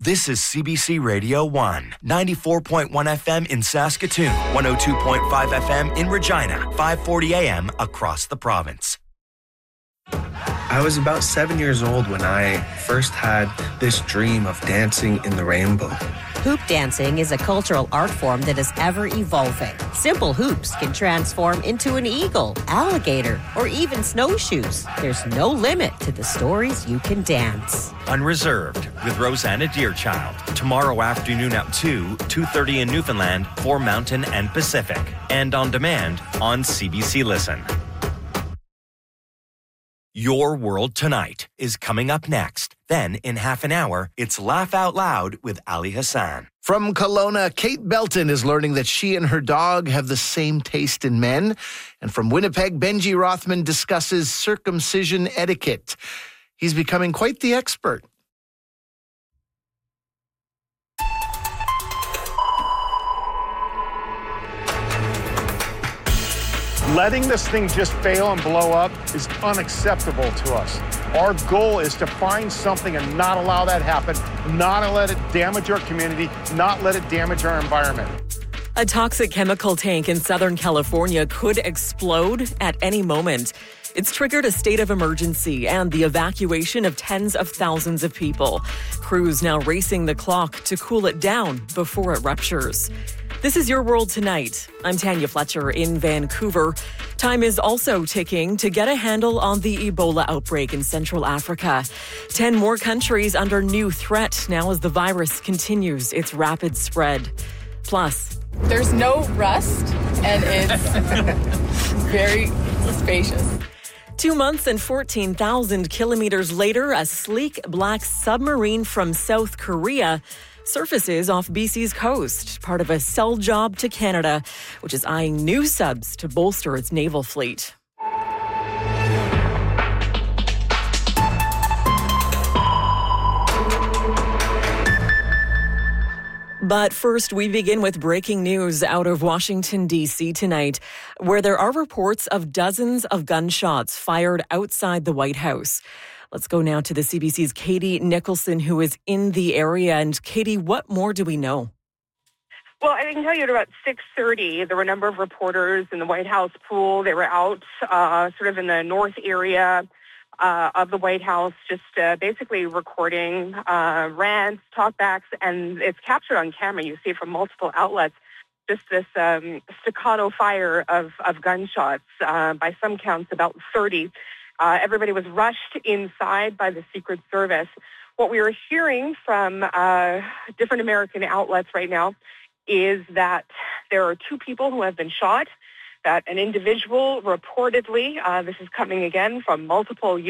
This is CBC Radio 1, 94.1 FM in Saskatoon, 102.5 FM in Regina, 540 AM across the province. I was about 7 years old when I first had this dream of dancing in the rainbow. Hoop dancing is a cultural art form that is ever evolving. Simple hoops can transform into an eagle, alligator, or even snowshoes. There's no limit to the stories you can dance. Unreserved with Rosanna Deerchild. Tomorrow afternoon at 2:30 in Newfoundland for Mountain and Pacific. And on demand on CBC Listen. Your World Tonight is coming up next. Then, in half an hour, it's Laugh Out Loud with Ali Hassan. From Kelowna, Kate Belton is learning that she and her dog have the same taste in men. And from Winnipeg, Benji Rothman discusses circumcision etiquette. He's becoming quite the expert. Letting this thing just fail and blow up is unacceptable to us. Our goal is to find something and not allow that happen, not let it damage our community, not let it damage our environment. A toxic chemical tank in Southern California could explode at any moment. It's triggered a state of emergency and the evacuation of tens of thousands of people. Crews now racing the clock to cool it down before it ruptures. This is Your World Tonight. I'm Tanya Fletcher in Vancouver. Time is also ticking to get a handle on the Ebola outbreak in Central Africa. 10 more countries under new threat now as the virus continues its rapid spread. Plus, there's no rust and it's very spacious. 2 months and 14,000 kilometers later, a sleek black submarine from South Korea surfaces off BC's coast, part of a sell job to Canada, which is eyeing new subs to bolster its naval fleet. But first, we begin with breaking news out of Washington, D.C. tonight, where there are reports of dozens of gunshots fired outside the White House. Let's go now to the CBC's Katie Nicholson, who is in the area. And Katie, what more do we know? Well, I can tell you at about 6:30, there were a number of reporters in the White House pool. They were out sort of in the north area of the White House, just basically recording rants, talkbacks, and it's captured on camera. You see it from multiple outlets, just this staccato fire of gunshots, by some counts about 30. Everybody was rushed inside by the Secret Service. What we are hearing from different American outlets right now is that there are 2 people who have been shot, that an individual reportedly, this is coming again from multiple